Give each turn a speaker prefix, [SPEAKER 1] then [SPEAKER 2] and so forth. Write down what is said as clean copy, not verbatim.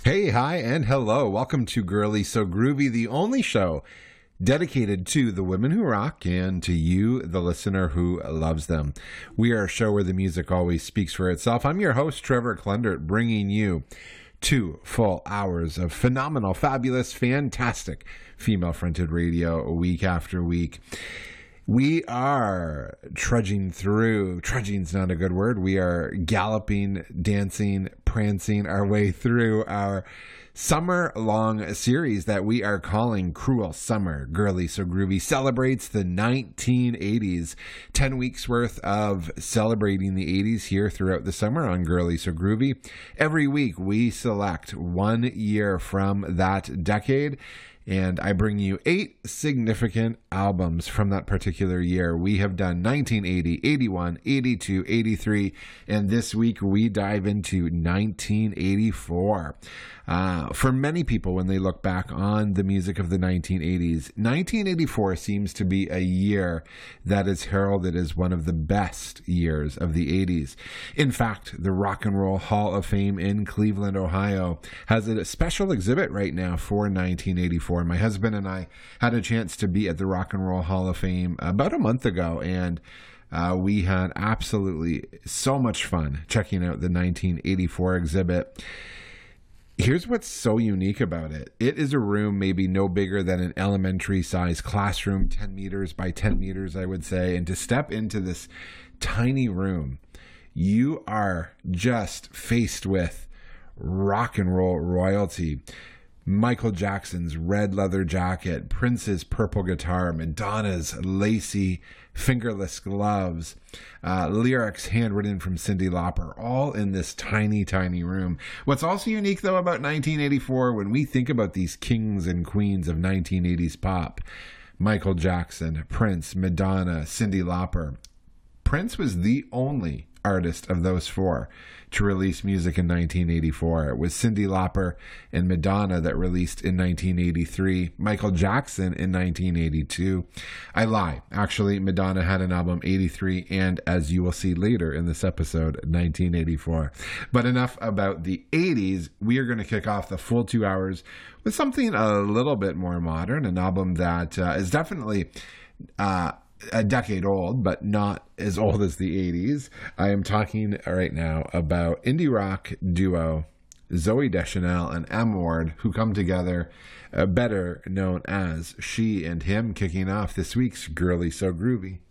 [SPEAKER 1] Hey, hi, and hello. Welcome to Girly So Groovy, the only show dedicated to the women who rock and to you, the listener who loves them. We are a show where the music always speaks for itself. I'm your host, Trevor Klendert, bringing you 2 full hours of phenomenal, fabulous, fantastic female-fronted radio week after week. We are trudging's not a good word. We are galloping, dancing, prancing our way through our summer-long series that we are calling Cruel Summer. Girly So Groovy celebrates the 1980s. 10 weeks worth of celebrating the 80s here throughout the summer on Girly So Groovy. Every week we select 1 year from that decade, and I bring you 8 significant albums from that particular year. We have done 1980, 81, 82, 83, and this week we dive into 1984. For many people, when they look back on the music of the 1980s, 1984 seems to be a year that is heralded as one of the best years of the 80s. In fact, the Rock and Roll Hall of Fame in Cleveland, Ohio, has a special exhibit right now for 1984. My husband and I had a chance to be at the Rock and Roll Hall of Fame about a month ago, and we had absolutely so much fun checking out the 1984 exhibit. Here's what's so unique about it. It is a room maybe no bigger than an elementary-sized classroom, 10 meters by 10 meters, I would say. And to step into this tiny room, you are just faced with rock and roll royalty. Michael Jackson's red leather jacket, Prince's purple guitar, Madonna's lacy fingerless gloves, lyrics handwritten from Cyndi Lauper, all in this tiny, tiny room. What's also unique, though, about 1984, when we think about these kings and queens of 1980s pop, Michael Jackson, Prince, Madonna, Cyndi Lauper, Prince was the only artist of those 4 to release music in 1984. It was Cyndi Lauper and Madonna that released in 1983, Michael Jackson in 1982. I lie. Actually, Madonna had an album 83, and as you will see later in this episode, 1984. But enough about the 80s. We are going to kick off the full 2 hours with something a little bit more modern, an album that is definitely a decade old, but not as old as the 80s. I am talking right now about indie rock duo Zooey Deschanel and M Ward, who come together, better known as She and Him, kicking off this week's Girly So Groovy.